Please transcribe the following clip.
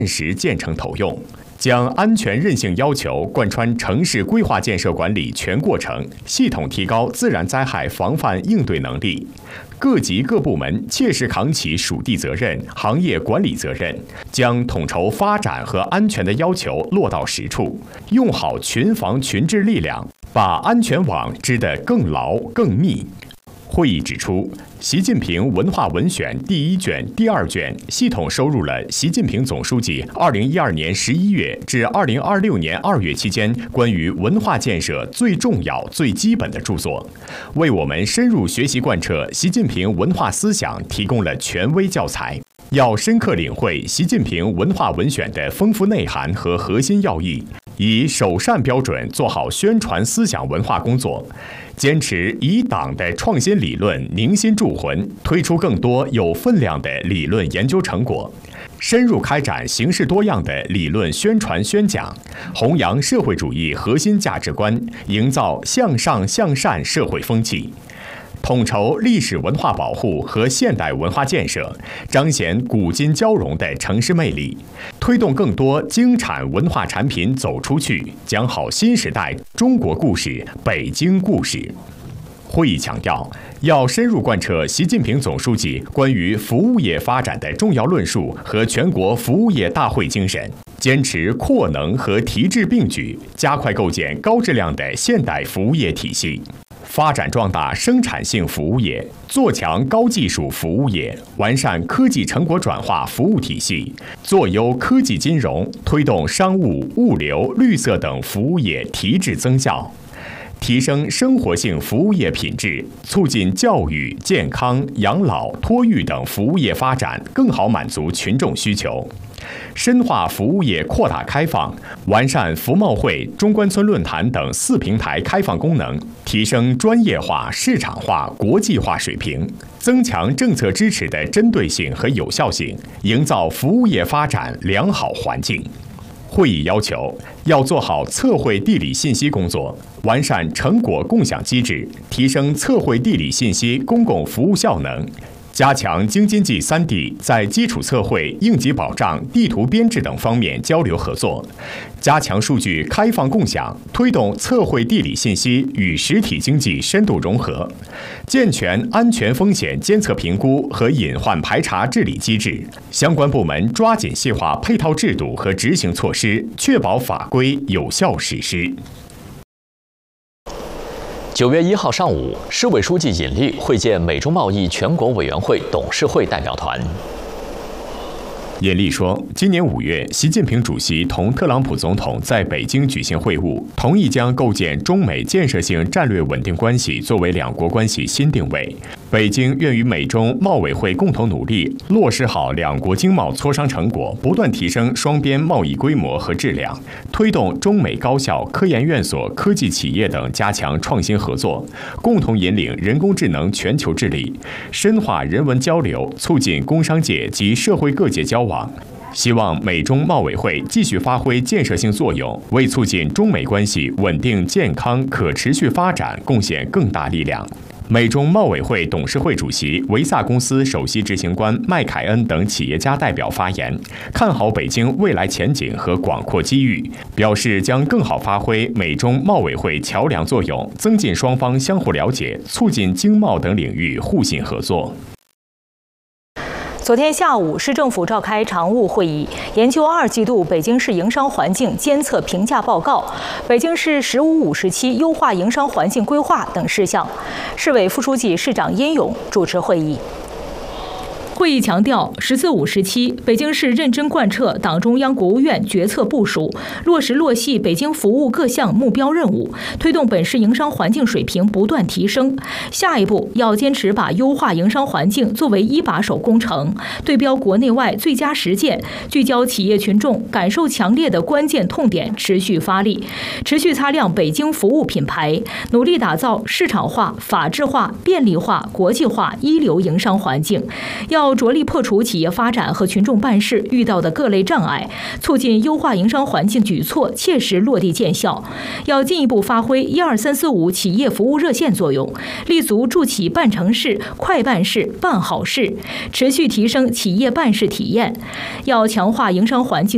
时建成投用。将安全韧性要求贯穿城市规划建设管理全过程，系统提高自然灾害防范应对能力。各级各部门切实扛起属地责任、行业管理责任，将统筹发展和安全的要求落到实处，用好群防群治力量，把安全网织得更牢更密。会议指出，习近平文化文选第1卷、第2卷系统收入了习近平总书记2012年11月至2026年2月期间关于文化建设最重要、最基本的著作，为我们深入学习贯彻习近平文化思想提供了权威教材。要深刻领会习近平文化文选的丰富内涵和核心要义，以首善标准做好宣传思想文化工作，坚持以党的创新理论凝心铸魂，推出更多有分量的理论研究成果，深入开展形式多样的理论宣传宣讲，弘扬社会主义核心价值观，营造向上向善社会风气。统筹历史文化保护和现代文化建设，彰显古今交融的城市魅力，推动更多精产文化产品走出去，讲好新时代中国故事、北京故事。会议强调，要深入贯彻习近平总书记关于服务业发展的重要论述和全国服务业大会精神，坚持扩能和提质并举，加快构建高质量的现代服务业体系。发展壮大生产性服务业，做强高技术服务业，完善科技成果转化服务体系，做优科技金融，推动商务、物流、绿色等服务业提质增效，提升生活性服务业品质，促进教育、健康、养老、托育等服务业发展，更好满足群众需求。深化服务业扩大开放，完善服贸会、中关村论坛等4平台开放功能，提升专业化、市场化、国际化水平，增强政策支持的针对性和有效性，营造服务业发展良好环境。会议要求，要做好测绘地理信息工作，完善成果共享机制，提升测绘地理信息公共服务效能。加强京津冀3地在基础测绘、应急保障、地图编制等方面交流合作，加强数据开放共享，推动测绘地理信息与实体经济深度融合，健全安全风险监测评估和隐患排查治理机制。相关部门抓紧细化配套制度和执行措施，确保法规有效实施。 9月1号上午，市委书记尹力会见美中贸易全国委员会董事会代表团。 尹力说，今年5月，习近平主席同特朗普总统在北京举行会晤，同意将构建中美建设性战略稳定关系作为两国关系新定位。北京愿与美中贸委会共同努力，落实好两国经贸磋商成果，不断提升双边贸易规模和质量，推动中美高校、科研院所、科技企业等加强创新合作，共同引领人工智能全球治理，深化人文交流，促进工商界及社会各界交往。希望美中贸委会继续发挥建设性作用，为促进中美关系稳定、健康、可持续发展贡献更大力量。美中贸委会董事会主席维萨公司首席执行官麦凯恩等企业家代表发言，看好北京未来前景和广阔机遇，表示将更好发挥美中贸委会桥梁作用，增进双方相互了解，促进经贸等领域互信合作。 昨天下午，市政府召开常务会议，研究2季度北京市营商环境监测评价报告、北京市“十五五”时期优化营商环境规划等事项。市委副书记、市长殷勇主持会议。会议强调，“十四五”时期，北京市认真贯彻党中央、国务院决策部署，落实落细北京服务各项目标任务，推动本市营商环境水平不断提升。下一步要坚持把优化营商环境作为一把手工程，对标国内外最佳实践，聚焦企业群众感受强烈的关键痛点，持续发力，持续擦亮北京服务品牌，努力打造市场化、法治化、便利化、国际化一流营商环境。要着力破除企业发展和群众办事遇到的各类障碍，促进优化营商环境举措切实落地见效。要进一步发挥12345企业服务热线作用，立足助企办成事、快办事、办好事，持续提升企业办事体验。要强化营商环境